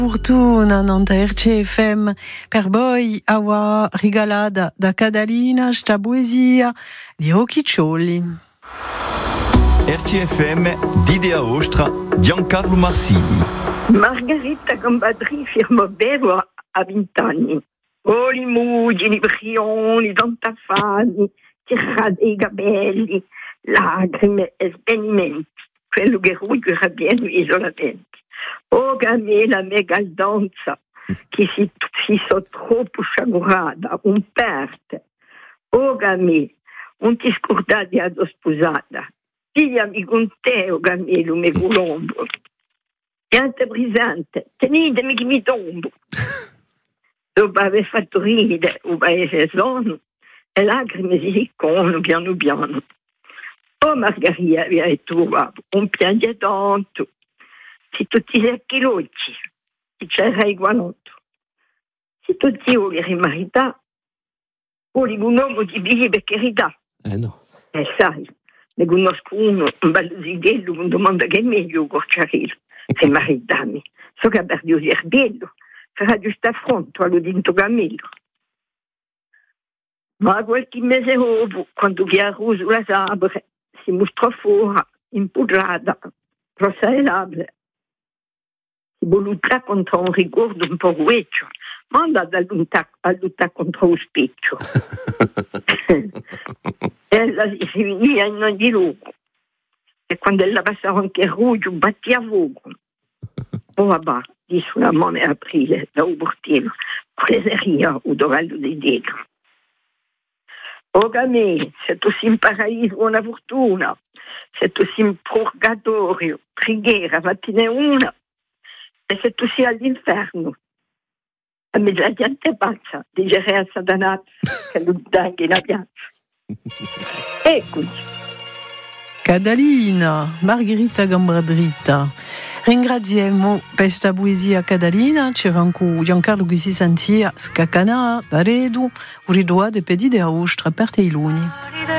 Fortuna nanta RCFM per voi awa rigalada da Cadalina sta poesia di Occhiccioli. RCFM d'Idea Ostra Giancarlo Marsini. Margherita Gambadri firmò bevo a 20 anni. Oh, i mugini, i brioni, dantafani, tirati i capelli, lacrime e svenimenti. Quello che era pieno di isolamenti. Oh, gamè, la mega danza, che si sono troppo sciagurata, un perte. Oh, gamè, non ti scordati ad sposata. Pigliami con te, oh, gamè, lo me colombo. Piante brisante, tenetemi che mi tombo. Dopo aver fatto ridere un paese sono, le lacrime si siccano piano piano. Oh, Margherita, vi hai trovato un piange tanto. Se tutti i secchilotti, se c'era il guanotto. Se tutti vuole rimarità, vuole un uomo di vive per carità. No. Sai, ne conosco uno, un bello zidello, un domanda che è meglio corciarello. Se maritami, so che ha perduto il cervello, farà giusto affronto all'udito gammello. Ma qualche mese dopo, quando vi ha roso la sabre, si mostrò fuori, impudrata, rossa e labbra. Si voluta contro un ricordo un po' vecchio, ma andata a lottare contro lo specchio. Ella si veniva in ogni luogo. E quando ella passava anche il ruggio, batteva a fuoco. Oh, vabbè, disse una mano in aprile, da un portino, preseria o dovello di dietro. Oh, gamè, se tu sei in paradiso, buona fortuna. Se tu sei in purgatorio, preghiera, vattene una. E se tu sei all'inferno, a me la gente pazza, digerei a Satana che lo danghi la piazza. Eccoci. Cadalina, Margherita Gambadrita. Ringraziamo per questa poesia Cadalina, c'era anche Giancarlo che si sentia scaccanà, da Redu, uridoa de pedide a ostra per te i luni.